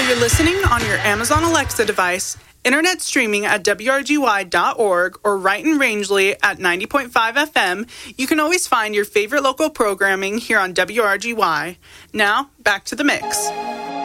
you're listening on your Amazon Alexa device, internet streaming at WRGY.org, or right in Rangeley at 90.5 FM, you can always find your favorite local programming here on WRGY. Now, back to the mix.